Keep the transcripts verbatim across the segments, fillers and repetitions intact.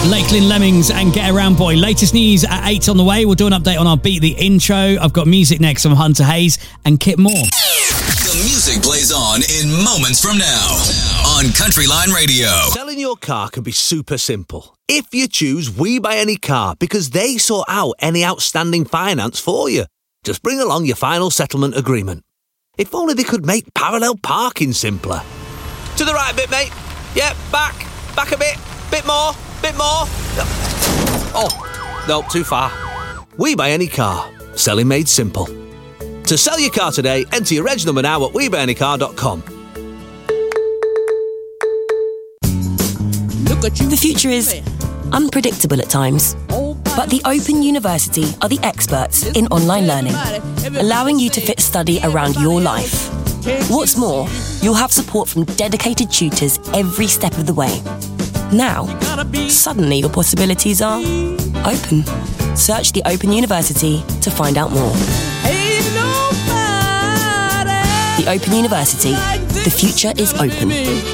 Lakeland Lemmings and Get Around Boy. Latest news at eight on the way. We'll do an update on our Beat the Intro. I've got music next from Hunter Hayes and Kit Moore. The music plays on in moments from now on Country Line Radio. Selling your car can be super simple if you choose We Buy Any Car, because they sort out any outstanding finance for you. Just bring along your final settlement agreement. If only they could make parallel parking simpler. To the right a bit, mate. Yeah, back. Back a bit. Bit more. Bit more. Oh, no, too far. We Buy Any Car. Selling made simple. To sell your car today, enter your reg number now at we buy any car dot com. The future is unpredictable at times, but the Open University are the experts in online learning, allowing you to fit study around your life. What's more, you'll have support from dedicated tutors every step of the way. Now, suddenly your possibilities are open. Search the Open University to find out more. The Open University. The future is open.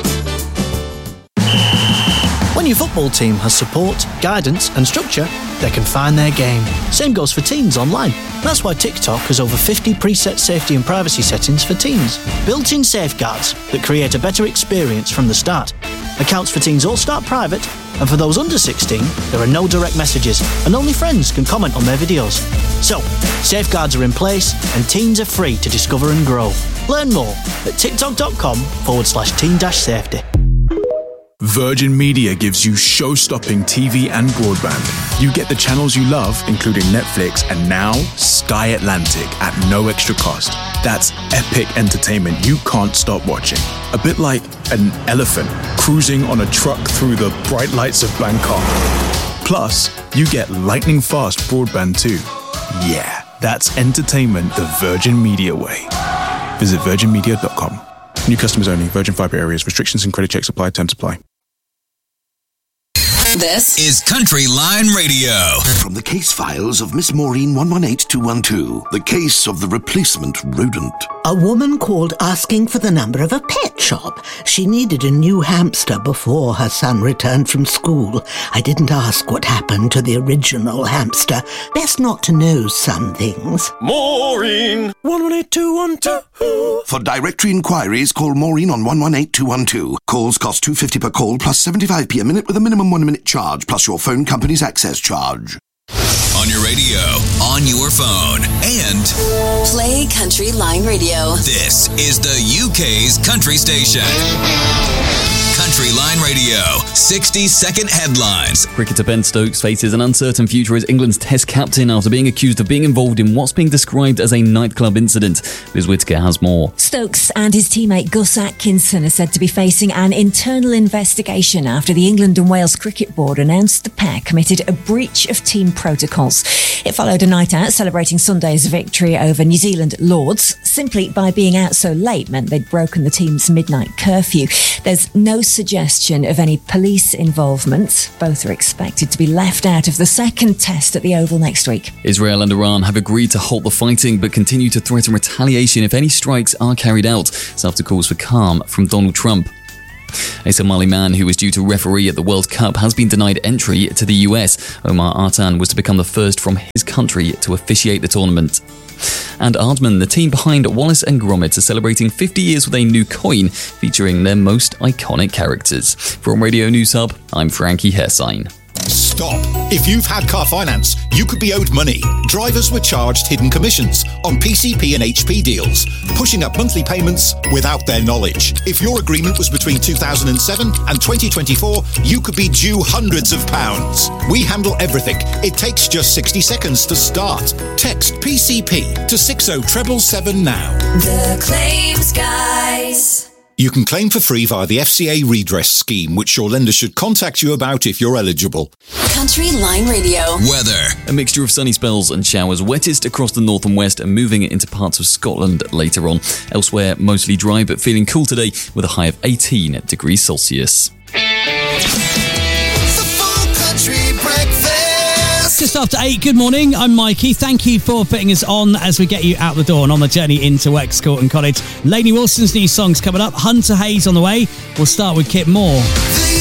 When your football team has support, guidance and structure, they can find their game. Same goes for teens online. That's why TikTok has over fifty preset safety and privacy settings for teens. Built-in safeguards that create a better experience from the start. Accounts for teens all start private, and for those under sixteen, there are no direct messages, and only friends can comment on their videos. So, safeguards are in place, and teens are free to discover and grow. Learn more at tiktok.com forward slash teen dash safety. Virgin Media gives you show-stopping T V and broadband. You get the channels you love, including Netflix and now Sky Atlantic at no extra cost. That's epic entertainment you can't stop watching. A bit like an elephant cruising on a truck through the bright lights of Bangkok. Plus, you get lightning-fast broadband too. Yeah, that's entertainment the Virgin Media way. Visit virgin media dot com. New customers only. Virgin Fibre areas. Restrictions and credit checks apply. Terms apply. This is Country Line Radio. From the case files of Miss Maureen one one eight two one two, the case of the replacement rodent. A woman called asking for the number of a pet shop. She needed a new hamster before her son returned from school. I didn't ask what happened to the original hamster. Best not to know some things. Maureen one one eight two one two. For directory inquiries, call Maureen on one one eight two one two. Calls cost two fifty per call plus seventy-five p a minute with a minimum one minute charge plus your phone company's access charge. On your radio, on your phone, and Play Country Line Radio. This is the U K's country station. Country Line Radio, sixty second headlines. Cricketer Ben Stokes faces an uncertain future as England's Test captain after being accused of being involved in what's being described as a nightclub incident. Liz Whittaker has more. Stokes and his teammate Gus Atkinson are said to be facing an internal investigation after the England and Wales Cricket Board announced the pair committed a breach of team protocols. It followed a night out celebrating Sunday's victory over New Zealand Lords. Simply by being out so late meant they'd broken the team's midnight curfew. There's no suggestion of any police involvement. Both are expected to be left out of the second test at the Oval next week. Israel and Iran have agreed to halt the fighting but continue to threaten retaliation if any strikes are carried out. It's after calls for calm from Donald Trump. A Somali man who was due to referee at the World Cup has been denied entry to the U S. Omar Artan was to become the first from his country to officiate the tournament. And Aardman, the team behind Wallace and Gromit, are celebrating fifty years with a new coin featuring their most iconic characters. From Radio News Hub, I'm Frankie Hessein. Stop. If you've had car finance, you could be owed money. Drivers were charged hidden commissions on P C P and H P deals, pushing up monthly payments without their knowledge. If your agreement was between two thousand seven and twenty twenty-four, you could be due hundreds of pounds. We handle everything. It takes just sixty seconds to start. Text P C P to six oh seven seven now. The Claims Guys. You can claim for free via the F C A redress scheme, which your lender should contact you about if you're eligible. Country Line Radio. Weather. A mixture of sunny spells and showers, wettest across the north and west and moving into parts of Scotland later on. Elsewhere, mostly dry but feeling cool today with a high of eighteen degrees Celsius. Just after eight, good morning. I'm Mikey. Thank you for putting us on as we get you out the door and on the journey into Wexcourt and College. Lainey Wilson's new song's coming up. Hunter Hayes on the way. We'll start with Kit Moore.